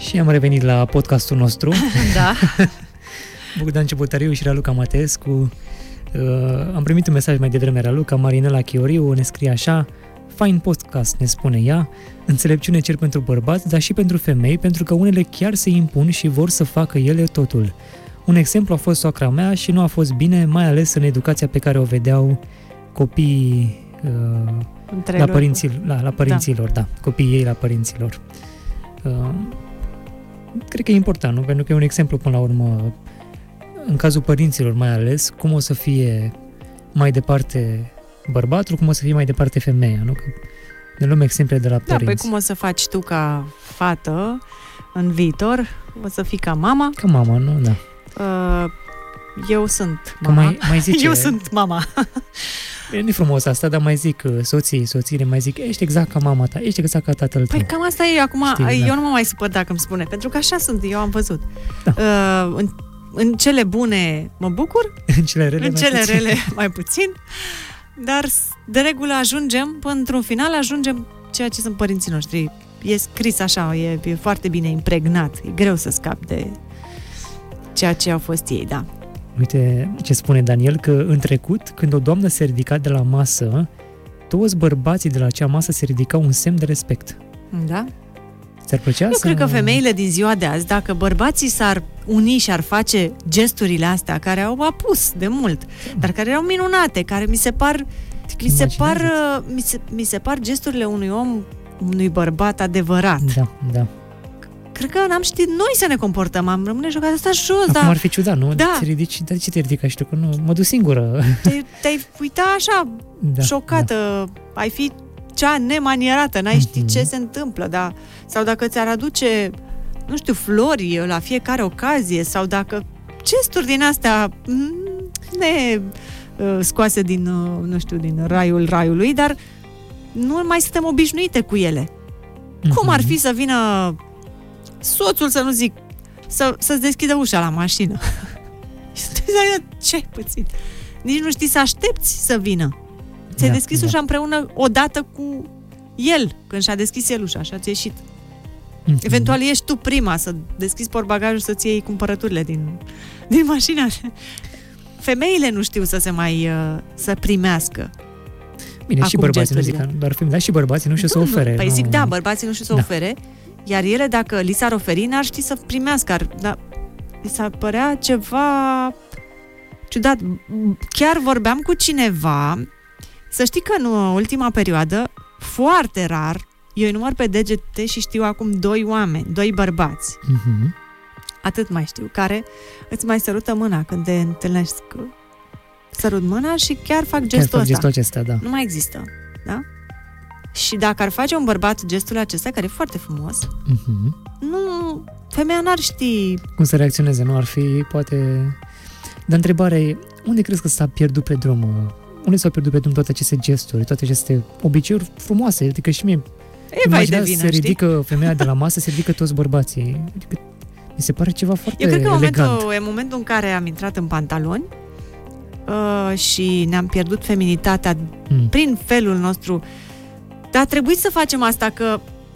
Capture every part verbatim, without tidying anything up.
Și am revenit la podcastul nostru. Da. Bogdan Cebotariu și Raluca Matescu. Uh, am primit un mesaj mai devreme, Raluca. Marinela Chioriu ne scrie așa: fain podcast, ne spune ea, înțelepciune cer pentru bărbați, dar și pentru femei, pentru că unele chiar se impun și vor să facă ele totul. Un exemplu a fost soacra mea și nu a fost bine, mai ales în educația pe care o vedeau copiii uh, la, părinții, la, la părinților, da. da, copiii ei la părinților. Uh, cred că e important, nu? Pentru că e un exemplu până la urmă, în cazul părinților mai ales, cum o să fie mai departe bărbatul, cum o să fie mai departe femeia, nu? Că ne luăm exemple de la părinți. Da, păi cum o să faci tu ca fată în viitor? O să fii ca mama? Ca mama, nu? Da. Uh, eu sunt mama. Mai, mai zice, eu sunt mama. E frumos asta, dar mai zic soții, soțiile, mai zic, ești exact ca mama ta, ești exact ca tatăl tău. Păi cam asta e, acum, știi, eu da. nu mă mai supăr dacă îmi spune, pentru că așa sunt, eu am văzut. Da. Uh, în, în cele bune mă bucur, în cele rele, în mai, cele puțin. rele mai puțin, dar de regulă ajungem, până într-un final ajungem ceea ce sunt părinții noștri. E scris așa, e, e foarte bine impregnat, e greu să scapi de ceea ce au fost ei, da. Uite ce spune Daniel, că în trecut, când o doamnă se ridica de la masă, toți bărbații de la acea masă se ridicau un semn de respect. Da? Ți-ar plăcea Eu să... cred că femeile din ziua de azi, dacă bărbații s-ar uni și ar face gesturile astea, care au apus de mult, dar care erau minunate, care mi se par mi se par, mi se, mi se par gesturile unui om, unui bărbat adevărat. Da, da. Cred că n-am știut noi să ne comportăm, am rămâne jucat asta jos, Acum dar... ar fi ciudat, nu? Da. Te ridici, dar de ce te ridici? Și tu că nu, mă duc singură. Te, te-ai uita așa, Da, șocată, da. Ai fi cea nemanierată, n-ai ști Mhm. ce se întâmplă, da? Sau dacă ți-ar aduce, nu știu, flori la fiecare ocazie, sau dacă gesturi din astea mm, ne uh, scoase din, uh, nu știu, din raiul raiului, dar nu mai suntem obișnuite cu ele. Mhm. Cum ar fi să vină soțul, să nu zic, să, să-ți deschidă ușa la mașină? Ce ai pățit? Nici nu știi să aștepți să vină. Ți-ai Da, deschis da. ușa împreună odată cu el, când și-a deschis el ușa și ați ieșit. Mhm. Eventual ești tu prima să deschizi portbagajul, să-ți iei cumpărăturile din, din mașină. Femeile nu știu să se mai uh, să primească. Bine, Acum și bărbații, nu zic, gesturile. doar femei, dar și bărbații nu știu să Nu, ofere. Păi nu... zic, da, bărbații nu știu să Da. ofere, iar ele, dacă li s-ar oferi, n-ar ști să primească. Ar, da, li s-ar părea ceva ciudat. Chiar vorbeam cu cineva, să știi că în ultima perioadă, foarte rar, eu îi număr pe degete și știu acum doi oameni, doi bărbați, Mhm. atât mai știu, care îți mai sărută mâna când te întâlnesc. Sărut mâna și chiar fac Chiar gestul fac ăsta. gestul acesta, da. Nu mai există, da? Și dacă ar face un bărbat gestul acesta, care e foarte frumos, Mhm. nu, femeia n-ar ști. Cum să reacționeze, nu? Ar fi, poate... Dar întrebarea e, unde crezi că s-a pierdut pe drum? Unde s-au pierdut pe drum toate aceste gesturi, toate aceste obiceiuri frumoase? Adică și mie... E vai de imaginează, vină, se știi? ridică femeia de la masă, se ridică toți bărbații. Adică, mi se pare ceva foarte Eu cred că în elegant. momentul, în momentul în care am intrat în pantaloni uh, și ne-am pierdut feminitatea Mm. prin felul nostru, dar a trebuit să facem asta, că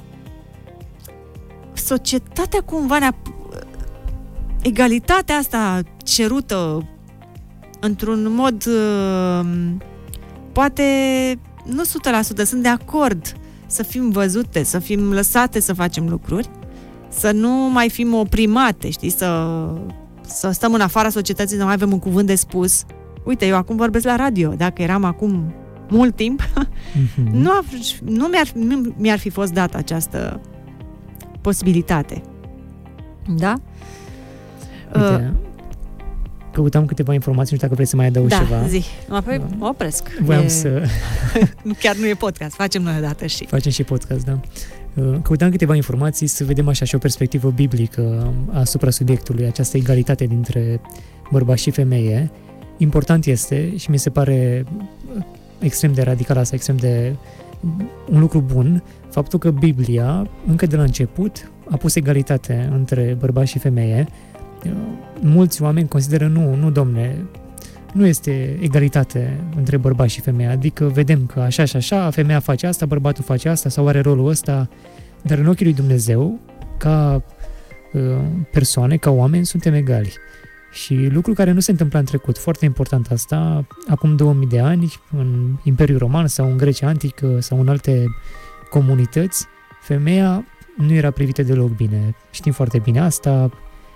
societatea cumva ne-a... egalitatea asta cerută într-un mod uh, poate nu o sută la sută, sunt de acord să fim văzute, să fim lăsate să facem lucruri, să nu mai fim oprimate, știi, să, să stăm în afara societății, să nu mai avem un cuvânt de spus. Uite, eu acum vorbesc la radio, dacă eram acum mult timp, Mhm. nu, a, nu mi-ar, nu mi-ar fi fost dată această posibilitate. Da? Uite, căutam câteva informații, nu știu dacă vrei să mai adaugi da, ceva. zi. Apoi mă opresc. Voiam E- să Chiar nu e podcast, facem noi odată și... facem și podcast, da. Căutam câteva informații să vedem așa și o perspectivă biblică asupra subiectului, această egalitate dintre bărbați și femeie. Important este, și mi se pare extrem de radical asta, extrem de un lucru bun, faptul că Biblia, încă de la început, a pus egalitate între bărbați și femeie. Mulți oameni consideră, nu, nu domne, nu este egalitate între bărbați și femeie, adică vedem că așa și așa, femeia face asta, bărbatul face asta sau are rolul ăsta, dar în ochii lui Dumnezeu, ca persoane, ca oameni, suntem egali. Și lucru care nu se întâmpla în trecut, foarte important asta, acum două mii de ani, în Imperiul Roman sau în Grecia Antică sau în alte comunități, femeia nu era privită deloc bine. Știm foarte bine asta.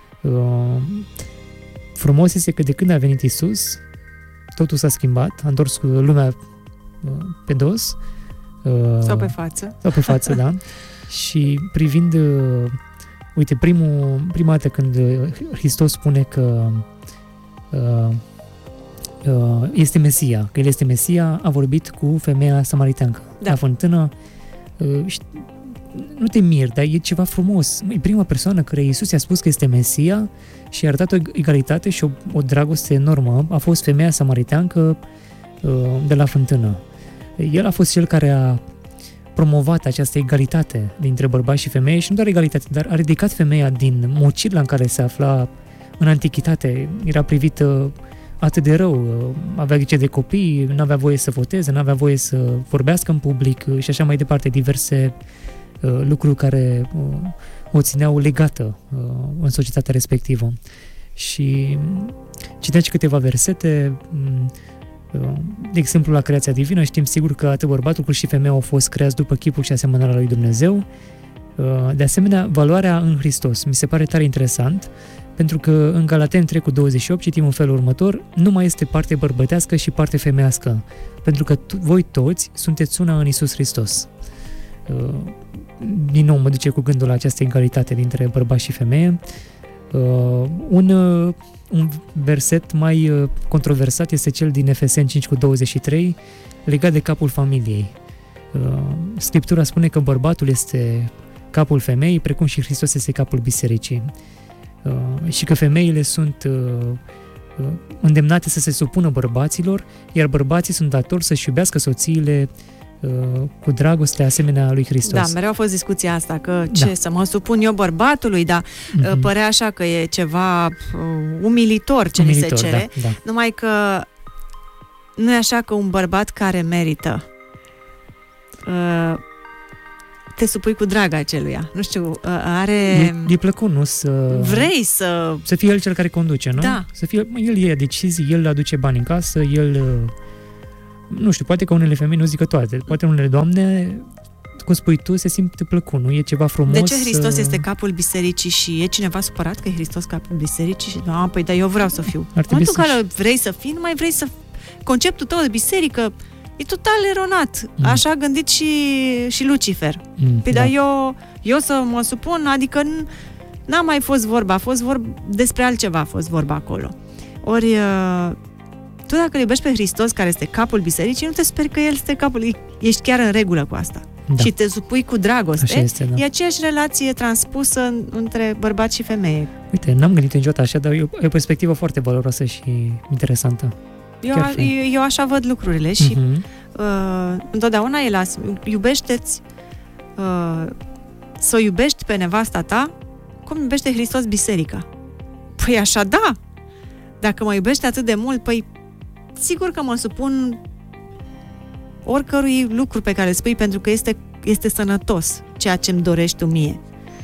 Frumos este că de când a venit Iisus, totul s-a schimbat, a întors lumea pe dos. Sau pe față. Sau pe față, da. Și privind, uite, primul, prima dată când Hristos spune că uh, uh, este Mesia, că El este Mesia, a vorbit cu femeia samariteancă da. la fântână. Uh, nu te miri, dar e ceva frumos. E prima persoană care Iisus i-a spus că este Mesia și a arătat o egalitate și o, o dragoste enormă. A fost femeia samariteancă uh, de la fântână. El a fost cel care a promovat această egalitate dintre bărbați și femei și nu doar egalitate, dar a ridicat femeia din mocirla în care se afla în antichitate. Era privită atât de rău, avea grijă de copii, nu avea voie să voteze, nu avea voie să vorbească în public și așa mai departe, diverse uh, lucruri care uh, o țineau legată uh, în societatea respectivă. Și citeam și câteva versete. De exemplu, la creația divină știm sigur că atât bărbatul cât și femeia au fost creați după chipul și asemănarea lui Dumnezeu. De asemenea, valoarea în Hristos mi se pare tare interesant, pentru că în Galateni trei cu douăzeci și opt citim în felul următor: nu mai este parte bărbătească și parte femeiască, pentru că tu, voi toți sunteți una în Iisus Hristos. Din nou mă duce cu gândul la această egalitate dintre bărbați și femeie. Un Un verset mai controversat este cel din Efeseni cinci cu douăzeci și trei, legat de capul familiei. Scriptura spune că bărbatul este capul femeii, precum și Hristos este capul bisericii. Și că femeile sunt îndemnate să se supună bărbaților, iar bărbații sunt datori să-și iubească soțiile cu dragoste asemenea lui Hristos. Da, mereu a fost discuția asta, că ce, da. Să mă supun eu bărbatului, dar mm-hmm. părea așa că e ceva uh, umilitor ce umilitor, ni se cere, da, da. Numai că nu e așa că un bărbat care merită uh, te supui cu drag aceluia. Nu știu, uh, are... E, e plăcut, nu? Să... Vrei să... Să fie el cel care conduce, nu? Da. Să fie, el ia decizii, el aduce bani în casă, el... Nu știu, poate că unele femei nu zică toate, poate unele doamne, cum spui tu, se simte plăcut, nu? E ceva frumos. De ce Hristos este capul bisericii și e cineva supărat că e Hristos capul bisericii? Și, a, păi, dar eu vreau să fiu. În momentul în care vrei să fii, nu mai vrei să... Conceptul tău de biserică e total eronat. Mm. Așa a gândit și, și Lucifer. Mm, păi, da. Dar eu, eu să mă supun, adică n-a mai fost vorba, a fost vorba despre altceva, a fost vorba acolo. Ori... Tu dacă îl iubești pe Hristos, care este capul bisericii, nu te speri că El este capul, ești chiar în regulă cu asta. Da. Și te supui cu dragoste. Este, da. E aceeași relație transpusă între bărbat și femeie. Uite, n-am gândit niciodată așa, dar e o, e o perspectivă foarte valoroasă și interesantă. Eu, a, eu, eu așa văd lucrurile și uh-huh. uh, întotdeauna e las, iubește-ți uh, să o iubești pe nevasta ta cum iubește Hristos biserica. Păi așa, da! Dacă mă iubește atât de mult, păi sigur că mă supun oricărui lucru pe care îl spui, pentru că este, este sănătos ceea ce îmi dorești tu mie.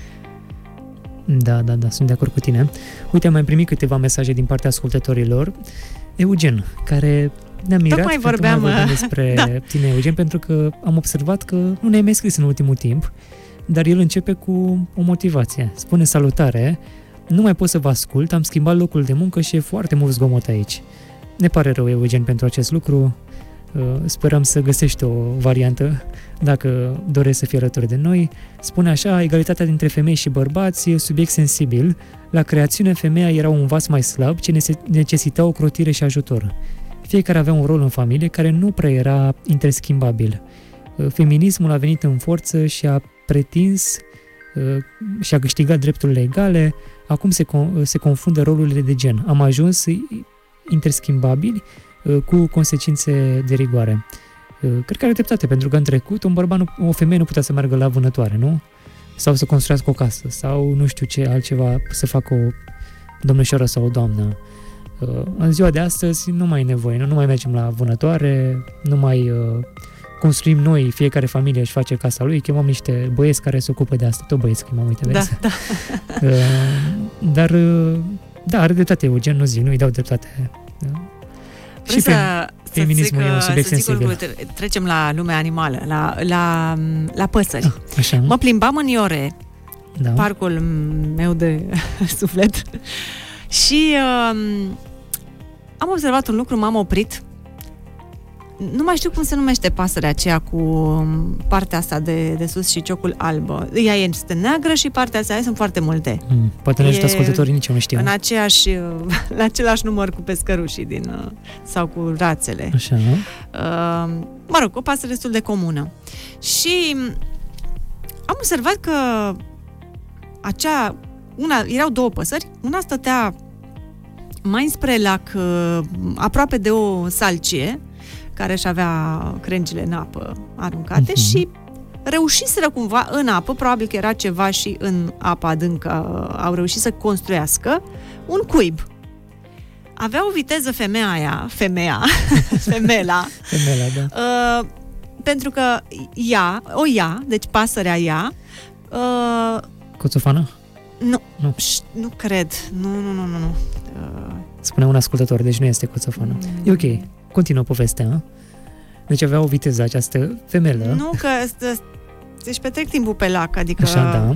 Da, da, da, sunt de acord cu tine. Uite, am mai primit câteva mesaje din partea ascultătorilor. Eugen, care ne-a mirat Tocmai vorbeam, vorbeam despre da. tine, Eugen, pentru că am observat că nu ne-ai mai scris în ultimul timp, dar el începe cu o motivație. Spune: salutare, nu mai pot să vă ascult, am schimbat locul de muncă și e foarte mult zgomot aici. Ne pare rău, Eugen, pentru acest lucru. Sperăm să găsești o variantă dacă dorești să fii alături de noi. Spune așa: egalitatea dintre femei și bărbați e subiect sensibil. La creațiune, femeia era un vas mai slab ce necesita ocrotire și ajutor. Fiecare avea un rol în familie care nu prea era interschimbabil. Feminismul a venit în forță și a pretins și a câștigat drepturile egale. Acum se, se confundă rolurile de gen. Am ajuns interschimbabili cu consecințe de rigoare. Cred că are dreptate, pentru că în trecut un bărbat, nu, o femeie nu putea să meargă la vânătoare, nu? Sau să construiască o casă, sau nu știu ce altceva, să facă o domnișoară sau o doamnă. În ziua de astăzi nu mai e nevoie, nu, nu mai mergem la vânătoare, nu mai construim noi, fiecare familie își face casa lui, chemam niște băieți care se ocupă de asta, tot băieți chemam, uite, Da, vezi? da. Uh, dar, uh, da, are dreptate Eugen, nu zic, nu-i dau dreptate. Da. Vreau să, să feminismul zic, e un subiect să zic sensibil. lucru, trecem la lumea animală, la, la, la păsări. Ah, așa, Mă plimbam în Iore, da. parcul meu de suflet, și uh, am observat un lucru, m-am oprit. Nu mai știu cum se numește pasărea aceea cu partea asta de, de sus și ciocul albă. Ea este neagră și partea asta sunt foarte multe. Mm, poate nu E știu ascultătorii, nici eu nu știu. În aceeași, la același număr cu pescărușii din, sau cu rațele. Așa, nu? Uh, mă rog, o pasăre destul de comună. Și am observat că acea, una, erau două păsări, una stătea mai spre lac, aproape de o salcie, care își avea crengile în apă aruncate, uh-huh. și reușiseră cumva în apă, probabil că era ceva și în apa adâncă, au reușit să construiască un cuib. Avea o viteză femeia aia, femeia, femela, femela, da. uh, pentru că ea, o ia, deci pasărea ea, uh, Coțofană? nu, nu, nu cred, nu, nu, nu, nu, nu. Uh, Spune un ascultător, deci nu este coțofană. Mm. E ok, continuă povestea. Deci avea o viteză această femelă. Nu, că își petrec timpul pe lac, adică... Așa, da.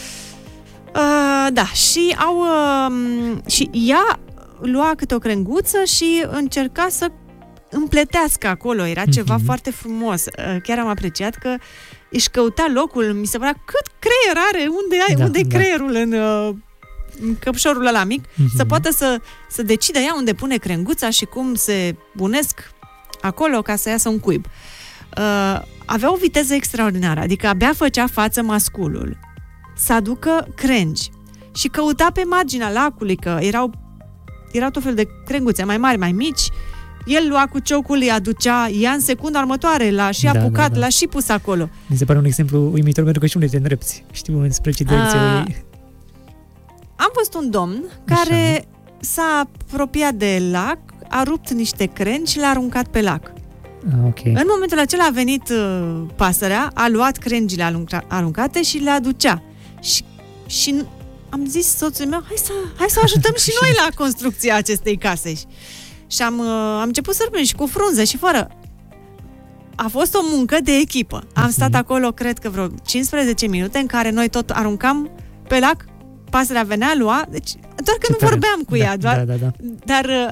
Uh, da, și au... Uh, și ea lua câte o crenguță și încerca să împletească acolo. Era ceva mm-hmm. foarte frumos. Uh, chiar am apreciat că își căuta locul. Mi se părea cât creier are, unde ai, da, unde e da. creierul în... Uh, în căpșorul ăla mic, mm-hmm. să poată să, să decide ea unde pune crenguța și cum se bunesc acolo ca să iasă un cuib. Uh, avea o viteză extraordinară, adică abia făcea față masculul să aducă crengi și căuta pe marginea lacului, că erau, erau tot fel de crenguțe, mai mari, mai mici. El lua cu ciocul, îi aducea, ea în secunda următoare l-a și da, apucat, da, da. l-a și pus acolo. Mi se pare un exemplu uimitor, pentru că și unde te îndrepți. Știu spre ce direcție Uh, e. Am văzut un domn care Așa. s-a apropiat de lac, a rupt niște crengi și l-a aruncat pe lac. Ah, ok. În momentul acela a venit uh, pasărea, a luat crengile arunca- aruncate și le aducea. Și, și am zis soțul meu, hai să, hai să ajutăm și noi la construcția acestei case. Și am, uh, am început să râpim și cu frunze și fără. A fost o muncă de echipă. Am uh-huh. stat acolo, cred că vreo cincisprezece minute, în care noi tot aruncam pe lac, pasărea venea, lua, deci doar că Ce nu tare. vorbeam cu da, ea, doar, da, da, da. dar uh,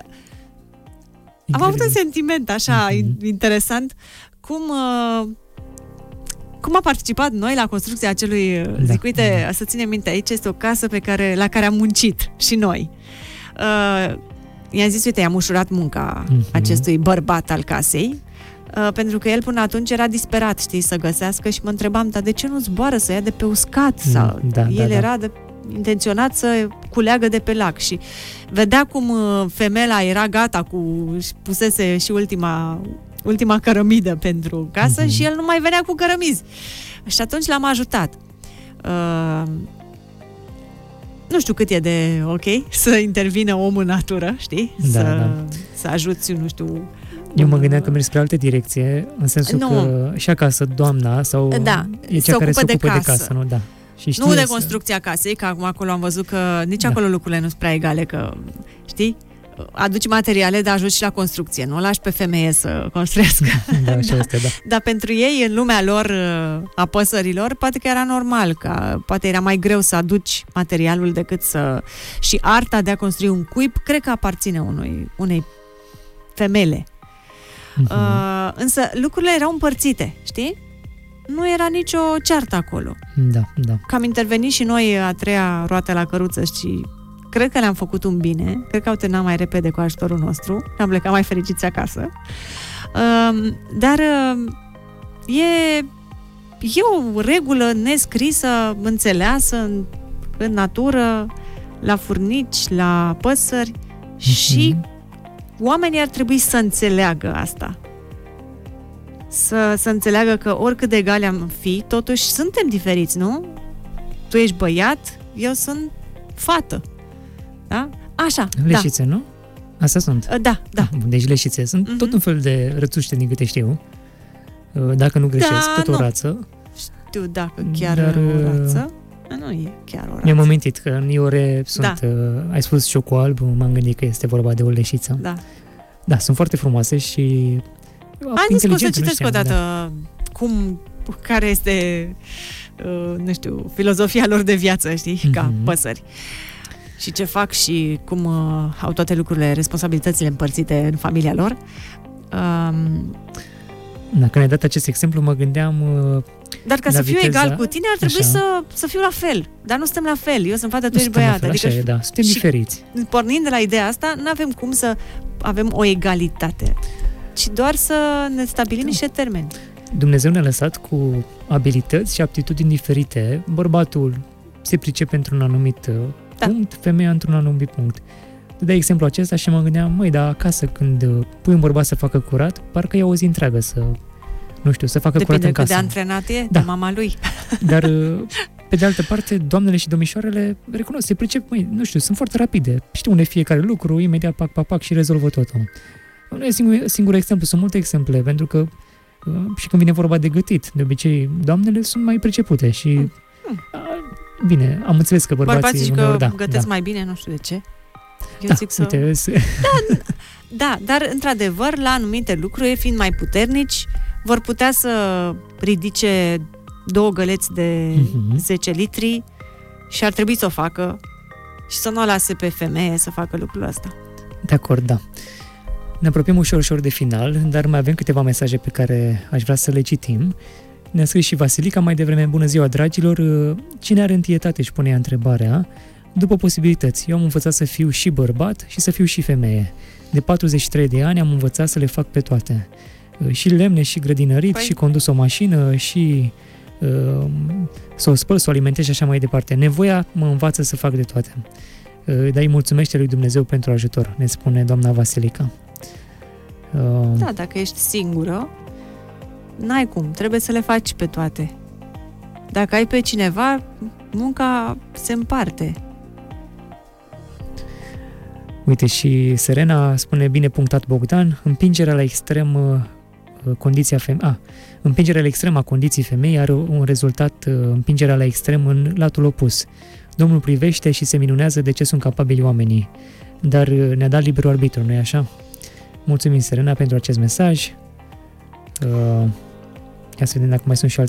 am avut un sentiment așa uh-huh. interesant, cum uh, cum a participat noi la construcția acelui, da. zic, uite, da. să ținem minte, aici este o casă pe care, la care am muncit și noi. Uh, i-am zis, uite, i-am ușurat munca uh-huh. acestui bărbat al casei, uh, pentru că el până atunci era disperat, știi, să găsească și mă întrebam, dar de ce nu zboară să ia de pe uscat? Sau da, el da, era da. de intenționat să culeagă de pe lac și vedea cum femela era gata cu, pusese și ultima ultima cărămidă pentru casă mm-hmm. și el nu mai venea cu cărămizi. Și atunci l-am ajutat. Uh, nu știu cât e de ok să intervină omul în natură, știi? Da, să, da. să ajuți, nu știu... Eu mă gândeam că mergi spre altă direcție, în sensul nu. că și acasă doamna sau da, e cea se care se ocupă ocupă de de casă, casă nu? Da. Și nu de să... construcția casei, că acum acolo am văzut că nici da. acolo lucrurile nu sunt prea egale, că, știi, aduci materiale, dar ajuți și la construcție, nu o lași pe femeie să construiască. Da, așa este, da. Dar pentru ei, în lumea lor, a păsărilor, poate că era normal, că poate era mai greu să aduci materialul decât să... Și arta de a construi un cuib, cred că aparține unui, unei femele. Uh-huh. Uh, însă lucrurile erau împărțite, știi? Nu era nicio ceartă acolo. Da, da. Că am intervenit și noi a treia roată la căruță și cred că le-am făcut un bine. Cred că au terminat mai repede cu ajutorul nostru. Am plecat mai fericiți acasă. Uh, dar uh, e, e o regulă nescrisă, înțeleasă în, în natură, la furnici, la păsări uh-huh. și oamenii ar trebui să înțeleagă asta. Să, să înțeleagă că oricât de egali am fi, totuși suntem diferiți, nu? Tu ești băiat, eu sunt fată. Da? Așa, Leșițe, da. nu? Astea sunt. Da, da. Deci leșițe. Sunt uh-huh. tot un fel de rățuște, din câte știu. uh, dacă nu greșesc, Da, tot o nu. rață. Știu dacă chiar Dar, o rață. Nu e chiar o rață. Mi-am amintit că în iore sunt, Da. uh, ai spus ciocu alb, m-am gândit că este vorba de o leșiță. Da. Da, sunt foarte frumoase și Hai zis că o să inteligente, nu citesc o știam, dată da. cum, care este, uh, nu știu, filozofia lor de viață, știi, mm-hmm. ca păsări. Și ce fac și cum uh, au toate lucrurile, responsabilitățile împărțite în familia lor. Um, Dacă ne-ai dat acest exemplu, mă gândeam... Uh, dar ca la să fiu viteza, egal cu tine, ar trebui să, să fiu la fel. Dar nu suntem la fel. Eu sunt fată, tu ești băiat. Fel, Adică, așa e, da, suntem și diferiți. pornind de la ideea asta, nu avem cum să avem o egalitate, ci doar să ne stabilim niște termeni. Dumnezeu ne-a lăsat cu abilități și aptitudini diferite. Bărbatul se pricepe într-un anumit da. punct, femeia într-un anumit punct. De exemplu acesta și mă gândeam, măi, dar acasă când pui un bărbat să facă curat, parcă e o zi întreagă să, nu știu, să facă Depinde curat în casă. Depinde cât de antrenat e, da. de mama lui. Dar, pe de altă parte, doamnele și domnișoarele, recunosc, se pricep, măi, nu știu, sunt foarte rapide. Știu unde fiecare lucru, imediat pac, pac, pac și rezolvă totul. Nu e singur, singur exemplu, sunt multe exemple, pentru că și când vine vorba de gătit, de obicei, doamnele sunt mai pricepute și... Hmm. A, bine, am înțeles că bărbații... Bărbații uneori, că da, gătesc da. mai bine, nu știu de ce. Eu da, zic să... uite, se... da, da, dar într-adevăr, la anumite lucruri, fiind mai puternici, vor putea să ridice două găleți de mm-hmm. zece litri și ar trebui să o facă și să nu o lase pe femeie să facă lucrul ăsta. De acord, da. Ne apropiem ușor, ușor de final, dar mai avem câteva mesaje pe care aș vrea să le citim. Ne-a scris și Vasilica mai devreme: bună ziua, dragilor, cine are întâietate, își punea întrebarea. După posibilități, eu am învățat să fiu și bărbat și să fiu și femeie. De patruzeci și trei de ani am învățat să le fac pe toate. Și lemne, și grădinărit, păi... și condus o mașină, și uh, să o spăl, să o alimentez și așa mai departe. Nevoia mă învață să fac de toate. Uh, dar îi mulțumește lui Dumnezeu pentru ajutor, ne spune doamna Vasilica. Uh, da, dacă ești singură, n-ai cum, trebuie să le faci pe toate. Dacă ai pe cineva, munca se împarte. Uite, și Serena spune, bine punctat Bogdan, împingerea la extrem condiția feme- a, împingerea la extrem a condiției femei are un rezultat, împingerea la extrem în latul opus. Domnul privește și se minunează de ce sunt capabili oamenii, dar ne-a dat liberul arbitru, nu-i așa? Mulțumim, Serena, pentru acest mesaj. Uh, ia să vedem dacă mai sunt și alte